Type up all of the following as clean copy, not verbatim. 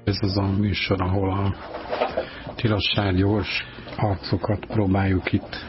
Ez az a műsor, ahol a tilossár-gyors arcokat próbáljuk itt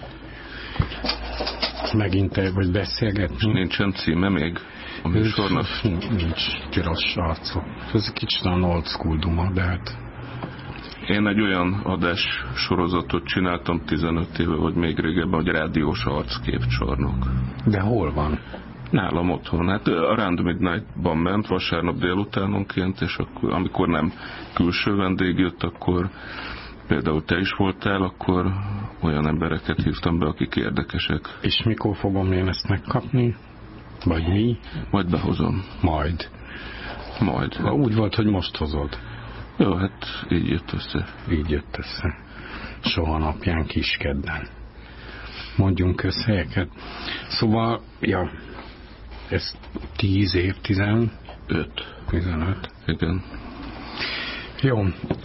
megint vagy beszélgetni. Nincsen címe még a műsornak? Nincs tilos arcok. Ez egy kicsit olyan old school duma, de hát... Én egy olyan adás sorozatot csináltam 15 éve, vagy még régebben, hogy rádiós arcképcsarnok. De hol van? Nálam otthon. Hát a Round Midnight-ban ment vasárnap délutánonként, és akkor, amikor nem külső vendég jött, akkor például te is voltál, akkor olyan embereket hívtam be, akik érdekesek. És mikor fogom én ezt megkapni? Vagy mi? Majd behozom. Majd. Úgy volt, hogy most hozod. Jó, hát így jött össze. Így jött össze. Soha napján kiskedden. Mondjunk közhelyeket. Szóval, ja, ez 10 év, 15. Igen. Jó.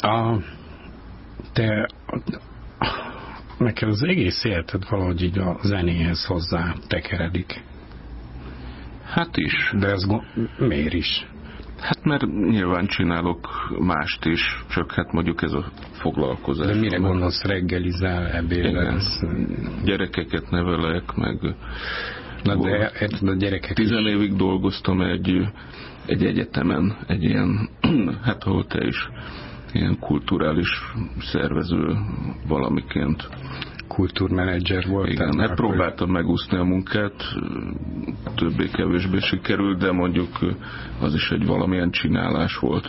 Te neked az egész életed valahogy így a zenéhez hozzá tekeredik. Hát is. De ez miért is? Hát mert nyilván csinálok mást is, csak hát mondjuk ez a foglalkozás. De mire gondolsz, reggelizel, ebédelsz? Gyerekeket nevelek, meg... Na de a gyerekek 10 évig dolgoztam egy egyetemen, egy ilyen, hát ahol te is, ilyen kulturális szervező valamiként. Kultúrmenedzser volt. Igen, hát próbáltam megúszni a munkát, többé-kevésbé sikerült, de mondjuk az is egy valamilyen csinálás volt.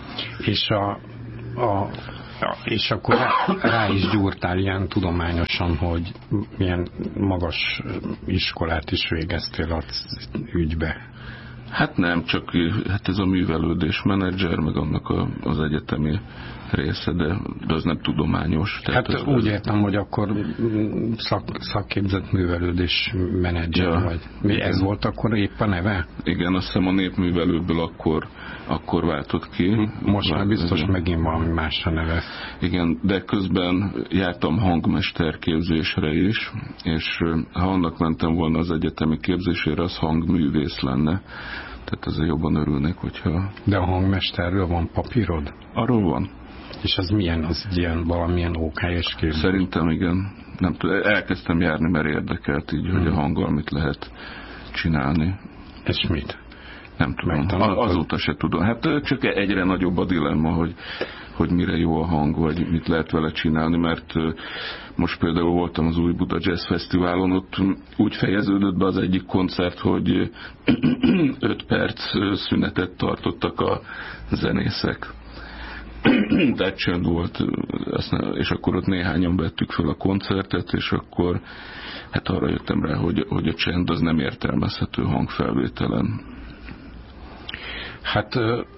És akkor rá is gyúrtál ilyen tudományosan, hogy milyen magas iskolát is végeztél az ügybe. Hát nem, csak hát ez a művelődés menedzser, meg annak az egyetemi része, de az nem tudományos. Tehát hát úgy értem, hogy akkor szakképzett művelődés menedzser vagy. Ez volt akkor épp a neve? Igen, azt hiszem a népművelőből akkor váltott ki. Most már biztos megint valami más a neve. Igen, de közben jártam hangmesterképzésre is, és ha annak mentem volna az egyetemi képzésére, az hangművész lenne. Tehát azért jobban örülnek, hogyha... De a hangmesterről van papírod? Arról van. És az milyen? Az ilyen valamilyen OK-es képzés? Szerintem igen. Nem tudom, elkezdtem járni, mert érdekelt így, hogy a hanggal mit lehet csinálni. És mit? Nem tudom. Azóta se tudom. Hát csak egyre nagyobb a dilemma, hogy mire jó a hang, vagy mit lehet vele csinálni, mert most például voltam az Új Buda Jazz Fesztiválon, ott úgy fejeződött be az egyik koncert, hogy 5 perc szünetet tartottak a zenészek. Tehát csönd volt, és akkor ott néhányan vettük fel a koncertet, és akkor hát arra jöttem rá, hogy a csend az nem értelmezhető hangfelvételen. Hát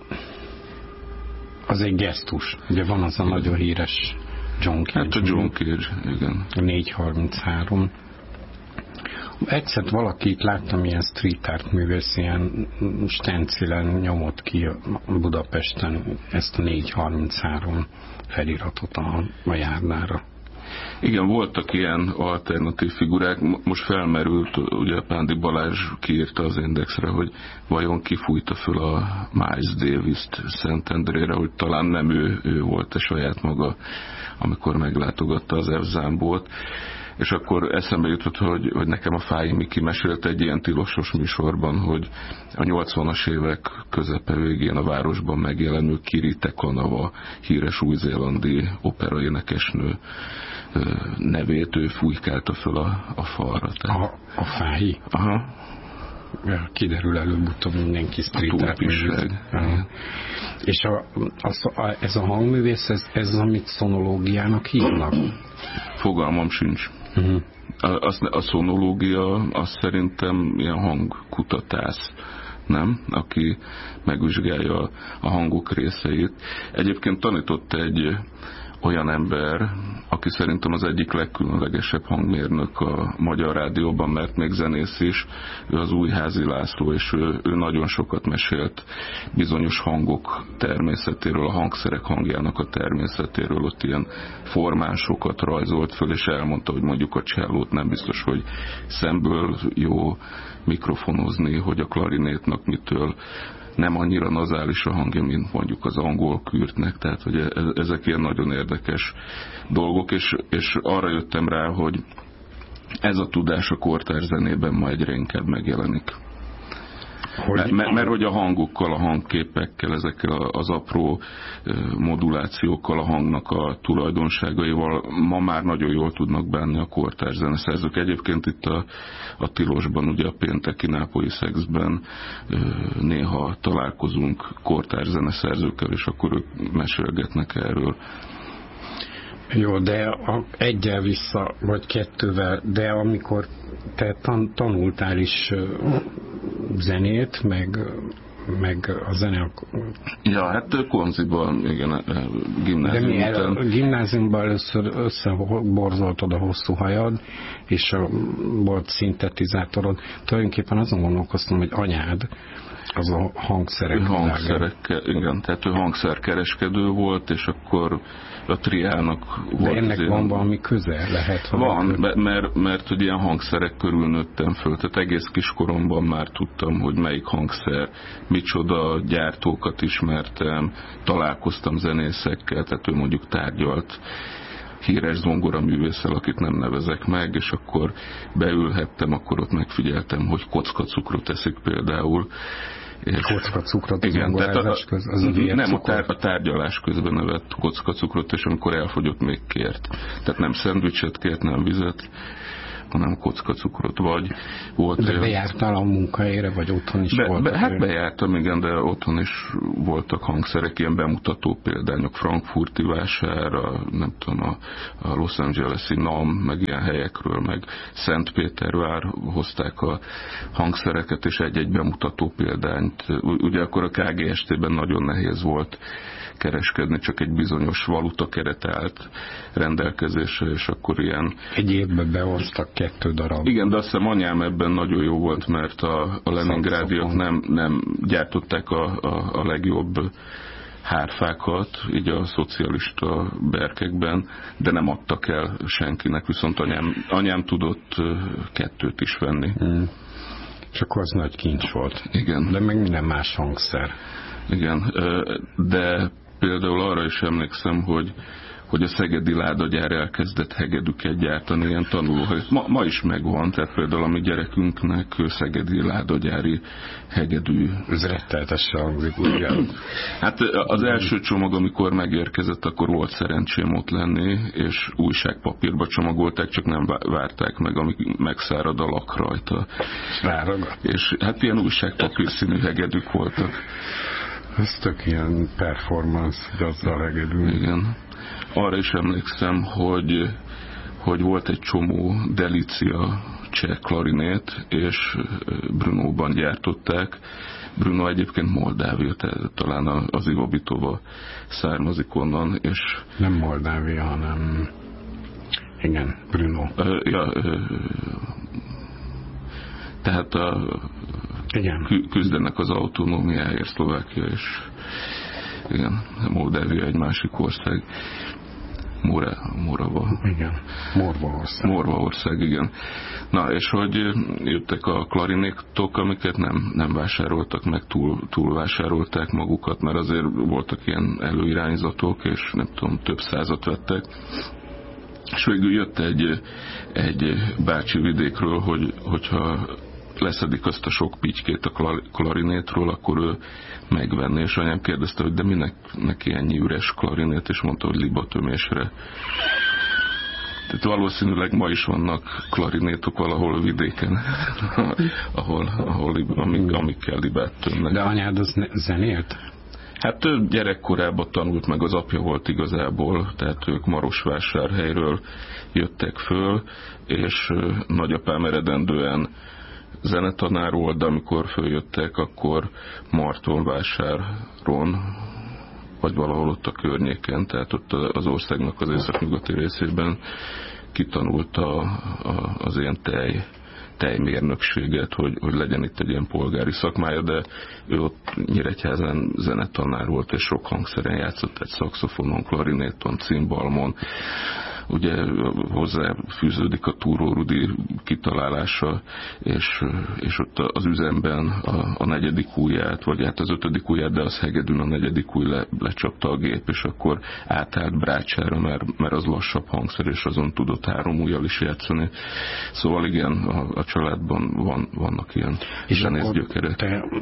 az egy gesztus. Ugye van az a nagyon híres John Cage. Hát a John Cage, igen. 433. Egyszer valakit láttam, ilyen street art művész, ilyen stencilen nyomott ki Budapesten ezt a 433 feliratot a járnára. Igen, voltak ilyen alternatív figurák. Most felmerült, ugye Pándi Balázs kiírta az Indexre, hogy vajon kifújta föl a Miles Davis-t Szentendrére, hogy talán nem ő volt a saját maga, amikor meglátogatta az F. Zámbót. És akkor eszembe jutott, hogy nekem a Fáji Miki mesélte egy ilyen tilosos műsorban, hogy a 80-as évek közepe végén a városban megjelenő Kiri Te Kanava, híres új-zélandi operaénekesnő nevét ő fújkálta föl a falra. A Fáji? Aha. Kiderül előbb-utóbb mindenki street art művész. És ez a hangművész, ez amit szonológiának hívnak? Fogalmam sincs. A szonológia az szerintem ilyen hangkutatás, nem? Aki megvizsgálja a hangok részeit. Egyébként tanított egy olyan ember, aki szerintem az egyik legkülönlegesebb hangmérnök a Magyar Rádióban, mert még zenész is, ő az Újházi László, és ő nagyon sokat mesélt bizonyos hangok természetéről, a hangszerek hangjának a természetéről, ott ilyen formánsokat rajzolt föl, és elmondta, hogy mondjuk a csellót nem biztos, hogy szemből jó mikrofonozni, hogy a klarinétnak mitől nem annyira nazális a hangja, mint mondjuk az angol kürtnek, tehát hogy ezek ilyen nagyon érdekes dolgok, és arra jöttem rá, hogy ez a tudás a kortárs zenében ma egyre inkább megjelenik. Mert hogy a hangokkal, a hangképekkel, ezekkel az apró modulációkkal, a hangnak a tulajdonságaival ma már nagyon jól tudnak bánni a kortárs zeneszerzők. Egyébként itt a Tilosban, ugye a pénteki nápolyi szexben néha találkozunk kortárs zeneszerzőkkel, és akkor ők mesélgetnek erről. Jó, de egyel vissza, vagy kettővel, de amikor te tanultál is zenét, meg a zene... Ja, hát Konziban, igen, gimnázium után. De mi gimnáziumban először összeborzoltad a hosszú hajad, és volt szintetizátorod. Tulajdonképpen azon gondolkoztam, hogy anyád az a hangszerekkel. Igen, tehát ő hangszerkereskedő volt, és akkor a triának volt. De ennek van valami köze lehet? Van, mert hogy ilyen hangszerek körül nőttem föl. Tehát egész kiskoromban már tudtam, hogy melyik hangszer, micsoda gyártókat ismertem, találkoztam zenészekkel, tehát ő mondjuk tárgyalt híres zongoraművésszel, akit nem nevezek meg, és akkor beülhettem, akkor ott megfigyeltem, hogy kockacukrot eszik például. Kockacukrot a zongorázás közben? Nem, a tárgyalás közben evett kockacukrot, és amikor elfogyott, még kért. Tehát nem szendvicset kért, nem vizet, hanem kockacukrot, vagy volt... De bejártál a munkahelyre, vagy otthon is voltak? Hát bejártam, igen, de otthon is voltak hangszerek, ilyen bemutató példányok, frankfurti vásárra, nem tudom, a Los Angeles-i NAM, meg ilyen helyekről, meg Szentpétervár hozták a hangszereket, és egy-egy bemutató példányt. Ugye akkor a KGST-ben nagyon nehéz volt kereskedni, csak egy bizonyos valuta keret állt rendelkezésre, és akkor ilyen... Egy évben behoztak 2 darab. Igen, de azt hiszem anyám ebben nagyon jó volt, mert a leningrádiak nem gyártották a legjobb hárfákat, így a szocialista berkekben, de nem adtak el senkinek, viszont anyám tudott 2 is venni. És akkor az nagy kincs volt. Igen. De meg minden más hangszer. Igen, de például arra is emlékszem, hogy a szegedi ládagyár elkezdett hegedűket gyártani, ilyen tanulóhely. Ma is megvan, tehát például a mi gyerekünknek szegedi ládagyári hegedű. Ez retteltesen hangzik, ugye? Hát az első csomag, amikor megérkezett, akkor volt szerencsém ott lenni, és újságpapírba csomagolták, csak nem várták meg, amíg megszárad a lak rajta. Ráragadt. És hát ilyen újságpapír színű hegedűk voltak. Ez tök ilyen performance, hogy azzal hegedül. Igen. Arra is emlékszem, hogy volt egy csomó Delicia cseh klarinét, és Brnóban gyártották. Brno egyébként Moldávia, talán az Ivabitova származik onnan, és... Nem Moldávia, hanem... Igen, Brno. Tehát küzdenek az autonómiáért, Szlovákia és igen, Moldávia egy másik ország. Morava. Igen, Morvaország, igen. Na, és hogy jöttek a klarinétok, amiket nem vásároltak meg, túlvásárolták magukat, mert azért voltak ilyen előirányzatok, és nem tudom, több százat vettek. És végül jött egy bácsi vidékről, hogyha leszedik azt a sok pitykét a klarinétról, akkor ő megvenni, és anyám kérdezte, hogy de minek neki ennyi üres klarinét, és mondta, hogy libatömésre. Tehát valószínűleg ma is vannak klarinétok valahol vidéken, amikkel libát tömnek. De anyád az zenélt? Hát ő gyerekkorában tanult meg, az apja volt igazából, tehát ők Marosvásárhelyről jöttek föl, és nagyapám eredendően zenetanár volt, de amikor följöttek, akkor Martonvásáron, vagy valahol ott a környéken, tehát ott az országnak az északnyugati részében kitanulta az ilyen tejmérnökséget, hogy legyen itt egy ilyen polgári szakmája, de ő ott Nyíregyházán zenetanár volt, és sok hangszeren játszott, egy szaxofonon, klarinéton, cimbalmon, ugye hozzá fűződik a Túró Rudi kitalálása, és ott az üzemben a negyedik ujját, vagy hát az ötödik ujját, de az hegedűn a negyedik ujj lecsapta a gép, és akkor átállt brácsára, mert az lassabb hangszer, és azon tudott 3 ujjal is játszani. Szóval igen, a családban vannak ilyen zenész gyökerek.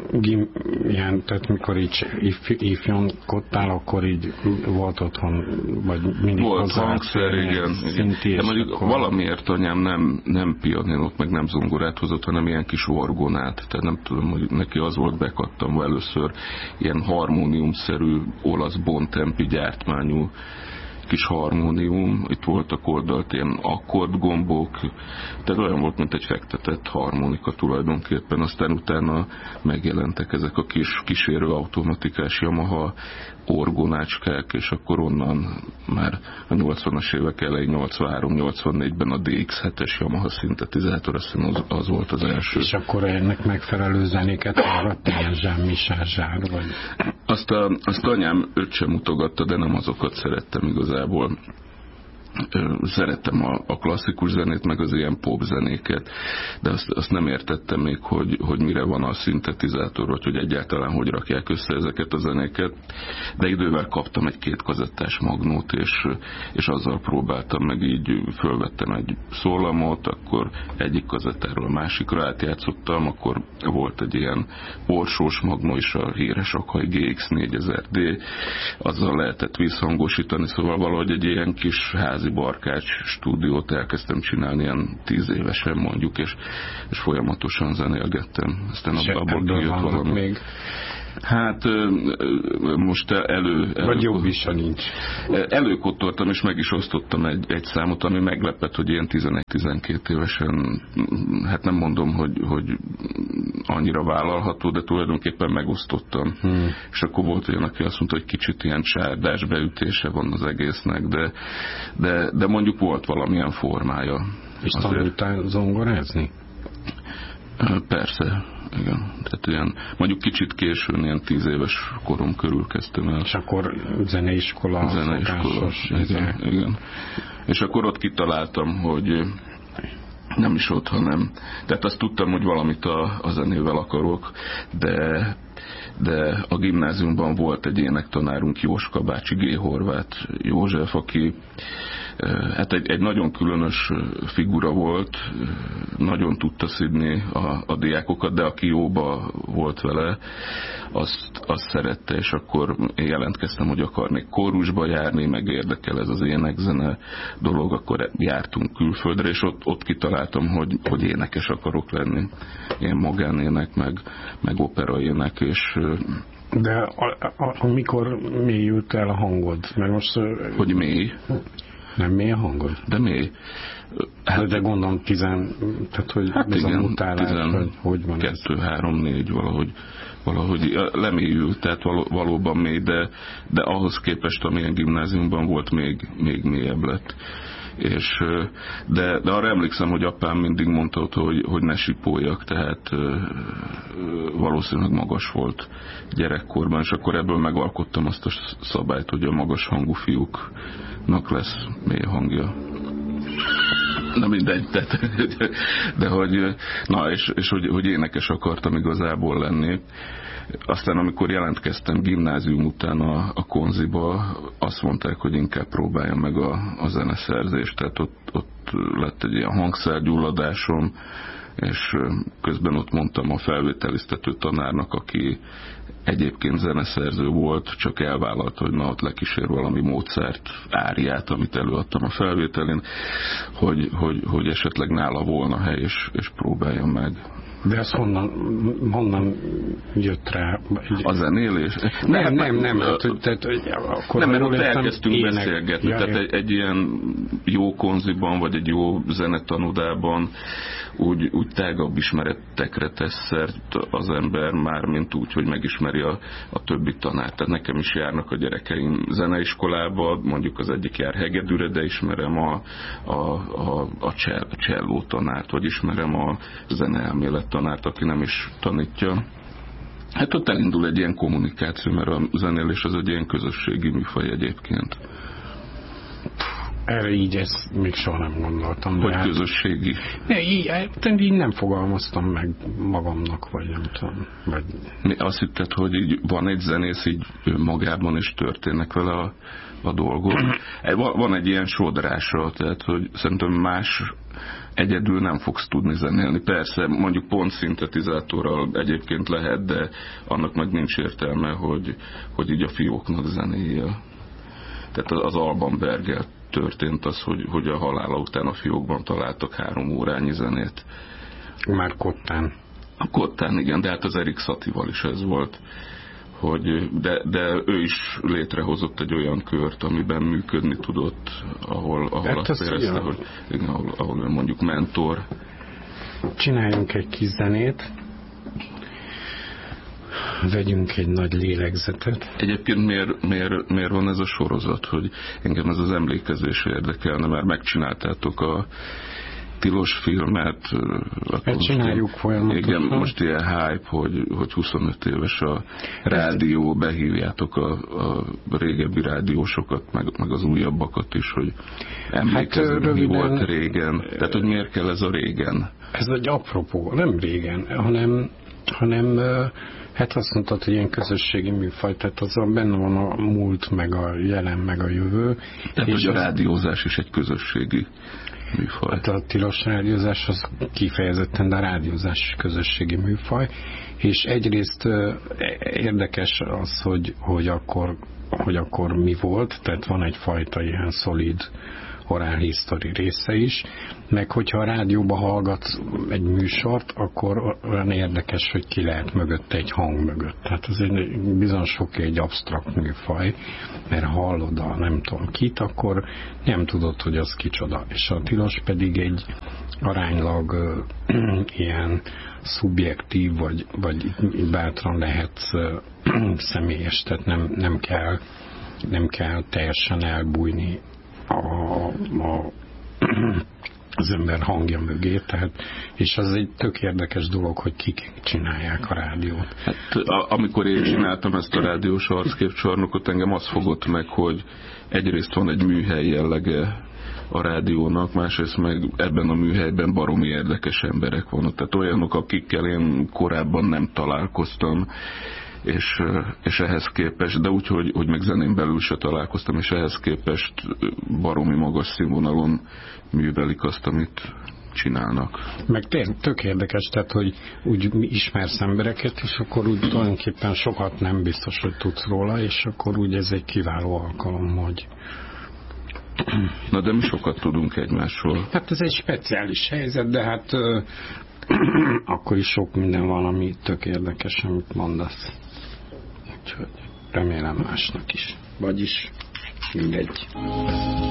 Tehát mikor így ifjonkodtál, akkor így volt otthon, vagy mindig volt hangszer, igen. De mondjuk akkor... valamiért anyám nem pianinót, meg nem zongorát hozott, hanem ilyen kis orgonát. Tehát nem tudom, hogy neki az volt bekattamva először ilyen harmóniumszerű olasz bontempi gyártmányú kis harmónium, itt voltak oldalt ilyen akkordgombok, tehát olyan volt, mint egy fektetett harmonika tulajdonképpen, aztán utána megjelentek ezek a kis kísérő automatikás Yamaha orgonácskák, és akkor onnan már a 80-as évek elején, 83-84-ben a DX7-es Yamaha szintetizátor, aztán az volt az első. És akkor ennek megfelelő zenéket hallgatt ilyen zsámmisázsár, vagy? Azt anyám öccse mutogatta, de nem azokat szerettem igazából. Szerettem a klasszikus zenét, meg az ilyen pop zenéket, de azt nem értettem még, hogy mire van a szintetizátor, vagy hogy egyáltalán hogy rakják össze ezeket a zenéket, de idővel kaptam egy 2 kazettás magnót, és azzal próbáltam, meg így fölvettem egy szólamot, akkor egyik kazettáról a másikra átjátszottam, akkor volt egy ilyen orsós magnó is, a híres Akai GX4000D, azzal lehetett visszhangosítani, szóval valahogy egy ilyen kis házi barkács stúdiót elkezdtem csinálni ilyen 10 évesen mondjuk, és folyamatosan zenélgettem. Aztán abból kijött valami. Még? Hát most vagy jobb is, ha nincs. Előkottoltam, és meg is osztottam egy számot, ami meglepett, hogy ilyen 11-12 évesen, hát nem mondom, hogy annyira vállalható, de tulajdonképpen megosztottam. És akkor volt olyan, aki azt mondta, hogy kicsit ilyen csárdás beütése van az egésznek, de mondjuk volt valamilyen formája. És tanultál zongorázni? Persze. Igen. Tehát ilyen, mondjuk kicsit későn, ilyen 10 éves korom körül kezdtem el. És akkor zeneiskola. Igen. És akkor ott kitaláltam, hogy nem is ott, hanem. Tehát azt tudtam, hogy valamit a zenével akarok, de a gimnáziumban volt egy énektanárunk, Jóska bácsi, G. Horváth József, aki hát egy nagyon különös figura volt, nagyon tudta szidni a diákokat, de aki jóba volt vele, azt szerette, és akkor én jelentkeztem, hogy akarnék kórusba járni, meg érdekel ez az énekzene dolog, akkor jártunk külföldre, és ott kitaláltam, hogy énekes akarok lenni. Ilyen magánének, meg operaének, és de amikor mélyült el a hangod? Mert most... Hogy mély? Nem mély a hangod? De mély. Hát, de gondolom tehát hogy hát ez igen, a mutálás, hogy van 2, 3, 4 valahogy lemélyült, tehát valóban mély, de ahhoz képest, amilyen gimnáziumban volt, még mélyebb lett. De arra emlékszem, hogy apám mindig mondta, hogy ne sipoljak, tehát valószínűleg magas volt gyerekkorban, és akkor ebből megalkottam azt a szabályt, hogy a magas hangú fiúknak lesz mély hangja. Na mindegy, de hogy, na és hogy énekes akartam igazából lenni. Aztán amikor jelentkeztem gimnázium után a konziba, azt mondták, hogy inkább próbáljam meg a zeneszerzést, tehát ott lett egy ilyen hangszergyulladásom, és közben ott mondtam a felvételiztető tanárnak, aki egyébként zeneszerző volt, csak elvállalta, hogy na ott lekísér valami Mozart áriát, amit előadtam a felvételén, hogy esetleg nála volna hely, és próbáljam meg. De ez honnan jött rá? A zenélés? Nem. Akkor mert ott elkezdtünk beszélgetni. Ja, tehát egy ilyen jó konziban, vagy egy jó zenetanodában úgy tágabb ismeretekre tesz szert az ember már, mint úgy, hogy megismeri a többi tanárt. Tehát nekem is járnak a gyerekeim zeneiskolába, mondjuk az egyik jár hegedűre, de ismerem a cselló tanárt, vagy ismerem a zeneelmélet tanárt, aki nem is tanítja. Hát ott elindul egy ilyen kommunikáció, mert a zenélés az egy ilyen közösségi műfaj egyébként. Erre így ezt még soha nem gondoltam. Hogy közösségi? Így nem fogalmaztam meg magamnak, vagy nem tudom. Vagy... Azt hitted, hogy így van egy zenész, így magában is történnek vele a dolgok. Van egy ilyen sodrása, tehát hogy szerintem más egyedül nem fogsz tudni zenélni. Persze, mondjuk pontszintetizátorral egyébként lehet, de annak meg nincs értelme, hogy így a fióknak zenéje. Tehát az Alban Berggel történt az, hogy a halála után a fiókban találtak 3 órányi zenét. Már Kottán. A Kottán, igen, de hát az Erik Szatival is ez volt. De ő is létrehozott egy olyan kört, amiben működni tudott, ahol azt érezte, hogy igen, ahol mondjuk mentor. Csináljunk egy kis zenét. Vegyünk egy nagy lélegzetet. Egyébként miért van ez a sorozat, hogy engem ez az emlékezés érdekelne, mert megcsináltátok a tilos filmet. Csináljuk folyamatosan. Igen, most ilyen hype, hogy 25 éves a rádió, behívjátok a régebbi rádiósokat, meg az újabbakat is, hogy emlékezni, mi volt régen. Tehát, hogy miért kell ez a régen? Ez egy apropó, nem régen, hanem hát azt mondtad, hogy ilyen közösségi műfaj, tehát azon benne van a múlt, meg a jelen, meg a jövő. Tehát, hogy a rádiózás is egy közösségi műfaj. Hát a tilos rádiózás az kifejezetten, de a rádiózás közösségi műfaj, és egyrészt érdekes az, hogy akkor mi volt, tehát van egyfajta ilyen szolid oral history része is, meg hogyha a rádióba hallgatsz egy műsort, akkor olyan érdekes, hogy ki lehet mögötte egy hang mögött. Tehát ez bizony sokkal egy absztrakt műfaj, mert hallod a nem tudom kit, akkor nem tudod, hogy az kicsoda. És a tilos pedig egy aránylag ilyen szubjektív, vagy bátran lehetsz személyes, tehát nem kell teljesen elbújni az ember hangja mögé, tehát, és az egy tök érdekes dolog, hogy kik csinálják a rádiót. Hát, amikor én csináltam ezt a rádiós arcképcsarnokot, engem az fogott meg, hogy egyrészt van egy műhely jellege a rádiónak, másrészt meg ebben a műhelyben baromi érdekes emberek vannak. Tehát olyanok, akikkel én korábban nem találkoztam, és ehhez képest, de úgy, hogy meg zenén belül se találkoztam, és ehhez képest baromi magas színvonalon művelik azt, amit csinálnak. Meg tök érdekes, tehát, hogy úgy ismersz embereket, és akkor úgy tulajdonképpen sokat nem biztos, hogy tudsz róla, és akkor úgy ez egy kiváló alkalom, hogy... Na de mi sokat tudunk egymásról. Hát ez egy speciális helyzet, de hát akkor is sok minden van, ami tök érdekes, amit mondasz. Úgyhogy remélem másnak is. Vagyis mindegy.